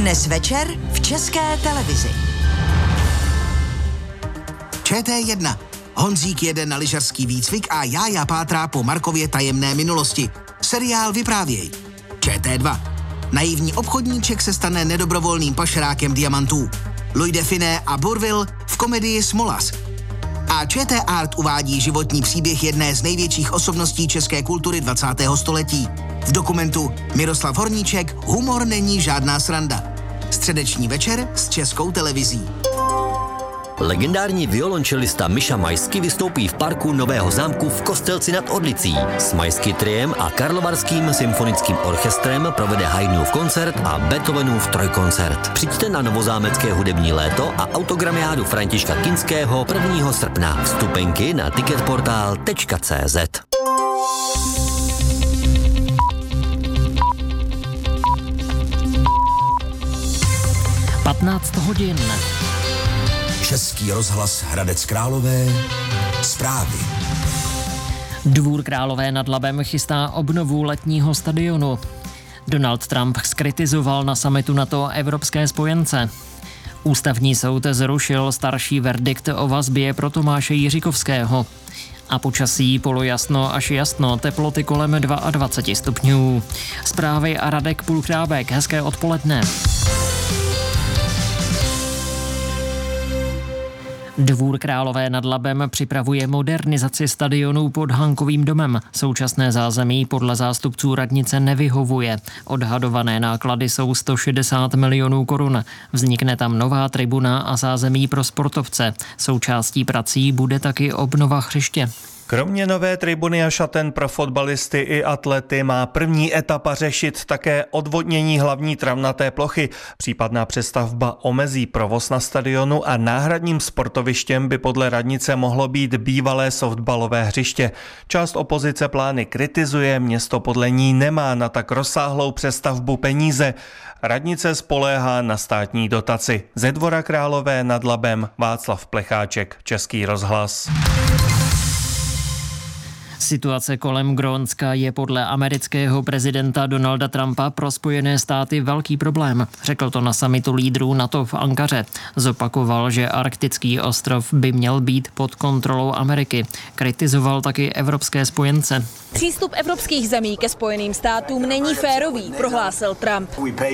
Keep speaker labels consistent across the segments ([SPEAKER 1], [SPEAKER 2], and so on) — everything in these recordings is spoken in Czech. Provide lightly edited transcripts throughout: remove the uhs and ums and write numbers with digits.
[SPEAKER 1] Dnes večer v České televizi.
[SPEAKER 2] ČT1. Honzík jede na lyžařský výcvik a Jája pátrá po Markově tajemné minulosti. Seriál Vyprávěj. ČT2. Naivní obchodníček se stane nedobrovolným pašerákem diamantů. Louis de Funès a Bourvil v komedii Smolas. A ČT Art uvádí životní příběh jedné z největších osobností české kultury 20. století. V dokumentu Miroslav Horníček Humor není žádná sranda. Středeční večer s Českou televizí.
[SPEAKER 3] Legendární violončelista Miša Majský vystoupí v parku Nového zámku v Kostelci nad Orlicí. S Majský triem a Karlovarským symfonickým orchestrem provede Haydnův koncert a Beethovenův trojkoncert. Přijďte na novozámecké hudební léto a autogramiádu Františka Kinského 1. srpna. Vstupenky na ticketportal.cz.
[SPEAKER 4] 15 hodin.
[SPEAKER 5] Český rozhlas Hradec Králové. Zprávy.
[SPEAKER 4] Dvůr Králové nad Labem chystá obnovu letního stadionu. Donald Trump zkritizoval na summitu NATO evropské spojence. Ústavní soud zrušil starší verdikt o vazbě pro Tomáše Jiříkovského. A počasí polojasno až jasno, teploty kolem 22 stupňů. Zprávy a Radek Půlchrábek, hezké odpoledne. Dvůr Králové nad Labem připravuje modernizaci stadionu pod Hankovým domem. Současné zázemí podle zástupců radnice nevyhovuje. Odhadované náklady jsou 160 milionů korun. Vznikne tam nová tribuna a zázemí pro sportovce. Součástí prací bude taky obnova hřiště.
[SPEAKER 6] Kromě nové tribuny a šaten pro fotbalisty i atlety má první etapa řešit také odvodnění hlavní travnaté plochy. Případná přestavba omezí provoz na stadionu a náhradním sportovištěm by podle radnice mohlo být bývalé softballové hřiště. Část opozice plány kritizuje, město podle ní nemá na tak rozsáhlou přestavbu peníze. Radnice spoléhá na státní dotaci. Ze Dvora Králové nad Labem Václav Plecháček, Český rozhlas.
[SPEAKER 4] Situace kolem Grónska je podle amerického prezidenta Donalda Trumpa pro Spojené státy velký problém. Řekl to na summitu lídrů NATO v Ankaře. Zopakoval, že arktický ostrov by měl být pod kontrolou Ameriky. Kritizoval taky evropské spojence.
[SPEAKER 7] Přístup evropských zemí ke Spojeným státům není férový, prohlásil Trump.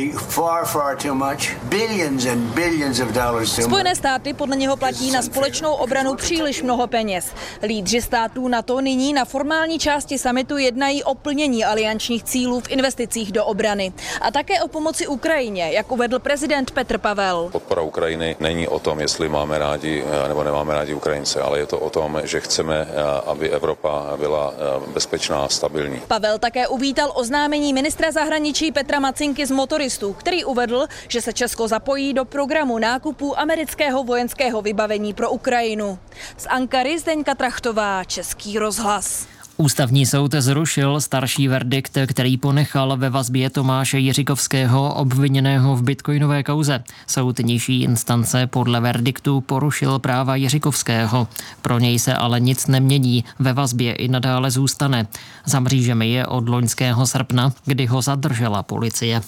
[SPEAKER 7] Spojené státy podle něho platí na společnou obranu příliš mnoho peněz. Lídři států NATO nyní na formální části summitu jednají o plnění aliančních cílů v investicích do obrany a také o pomoci Ukrajině, jak uvedl prezident Petr Pavel.
[SPEAKER 8] Podpora Ukrajiny není o tom, jestli máme rádi nebo nemáme rádi Ukrajince, ale je to o tom, že chceme, aby Evropa byla bezpečná a stabilní.
[SPEAKER 7] Pavel také uvítal oznámení ministra zahraničí Petra Macinky z motoristů, který uvedl, že se Česko zapojí do programu nákupu amerického vojenského vybavení pro Ukrajinu. Z Ankary Zdeňka Trachtová, Český rozhlas.
[SPEAKER 4] Ústavní soud zrušil starší verdikt, který ponechal ve vazbě Tomáše Jiříkovského obviněného v bitcoinové kauze. Soud nižší instance podle verdiktu porušil práva Jiříkovského. Pro něj se ale nic nemění, ve vazbě i nadále zůstane. Za mřížemi je od loňského srpna, kdy ho zadržela policie.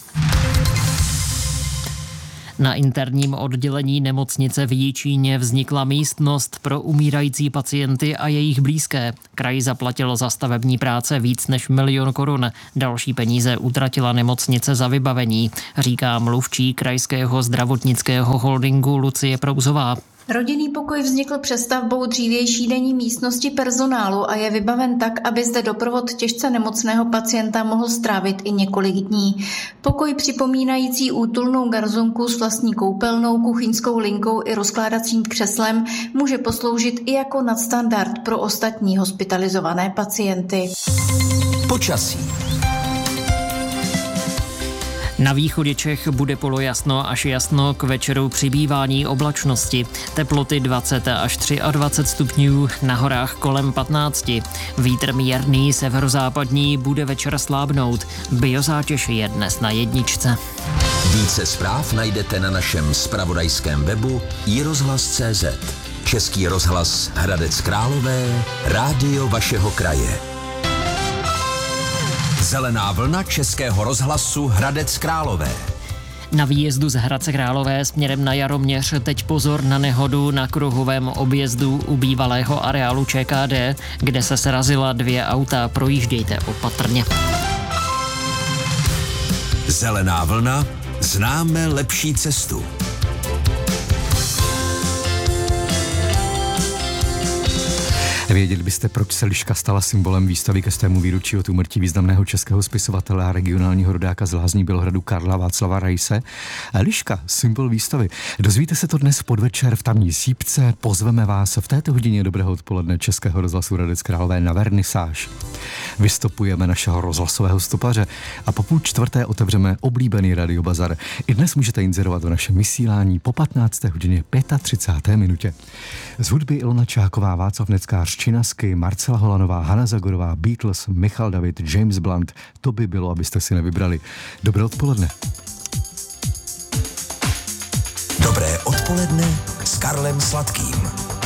[SPEAKER 4] Na interním oddělení nemocnice v Jičíně vznikla místnost pro umírající pacienty a jejich blízké. Kraj zaplatil za stavební práce víc než 1 000 000 korun. Další peníze utratila nemocnice za vybavení, říká mluvčí krajského zdravotnického holdingu Lucie Prouzová.
[SPEAKER 9] Rodinný pokoj vznikl přestavbou dřívější denní místnosti personálu a je vybaven tak, aby zde doprovod těžce nemocného pacienta mohl strávit i několik dní. Pokoj připomínající útulnou garzonku s vlastní koupelnou, kuchyňskou linkou i rozkládacím křeslem může posloužit i jako nadstandard pro ostatní hospitalizované pacienty.
[SPEAKER 5] Počasí.
[SPEAKER 4] Na východě Čech bude polojasno až jasno, k večeru přibývání oblačnosti. Teploty 20 až 23 stupňů, na horách kolem 15. Vítr mírný severozápadní bude večer slábnout. Biozátěž je dnes na 1.
[SPEAKER 5] Více zpráv najdete na našem zpravodajském webu iRozhlas.cz. Český rozhlas Hradec Králové, rádio vašeho kraje. Zelená vlna Českého rozhlasu Hradec Králové.
[SPEAKER 4] Na výjezdu z Hradce Králové směrem na Jaroměř teď pozor na nehodu na kruhovém objezdu u bývalého areálu ČKD, kde se srazila 2 auta. Projíždějte opatrně.
[SPEAKER 5] Zelená vlna, známe lepší cestu.
[SPEAKER 10] Věděli byste, proč se liška stala symbolem výstavy ke 100. výročí od úmrtí významného českého spisovatele a regionálního rodáka z Lázní Bělohradu Karla Václava Raise? Liška, symbol výstavy. Dozvíte se to dnes v podvečer v tamní sípce. Pozveme vás v této hodině dobrého odpoledne Českého rozhlasu Hradec Králové na vernisáž. Vystopujeme našeho rozhlasového stopaře a po 3:30 otevřeme oblíbený radiobazar. I dnes můžete inzerovat o našem vysílání po 15. hodině 35. minutě. Z hudby Ilona Čáková, Václav Neckář, Činasky, Marcela Holanová, Hana Zagorová, Beatles, Michal David, James Blunt. To by bylo, abyste si nevybrali. Dobré odpoledne.
[SPEAKER 5] Dobré odpoledne s Karlem Sladkým.